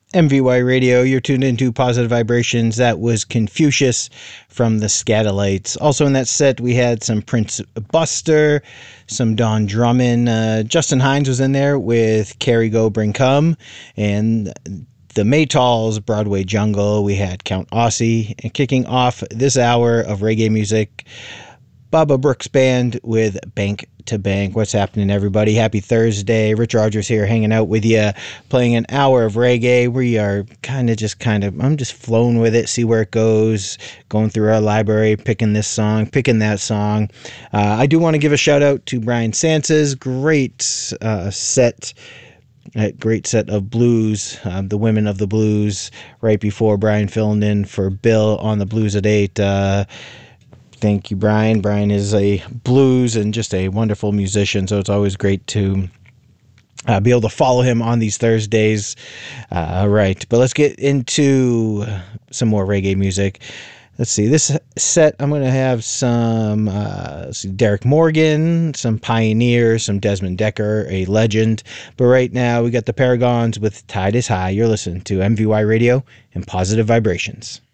MVY Radio, you're tuned into Positive Vibrations. That was Confucius from the Scatolites. Also in that set, we had some Prince Buster, some Don Drummond. Justin Hines was in there with Carry Go Bring Come, and the Maytals, Broadway Jungle. We had Count Ossie, and kicking off this hour of reggae music, Baba Brooks Band with Bank to Bank. What's happening, everybody? Happy Thursday. Rich Rogers here hanging out with you, playing an hour of reggae. We are I'm just flowing with it, see where it goes, going through our library, picking this song, picking that song. I do want to give a shout out to Brian Sansa's great set. A great set of blues, the Women of the Blues, right before Brian filling in for Bill on the Blues at 8. Thank you, Brian. Brian is a blues and just a wonderful musician, so it's always great to be able to follow him on these Thursdays. All right, but let's get into some more reggae music. Let's see, this set, I'm going to have some Derek Morgan, some Pioneers, some Desmond Decker, a legend. But right now, we got the Paragons with Tide is High. You're listening to MVY Radio and Positive Vibrations.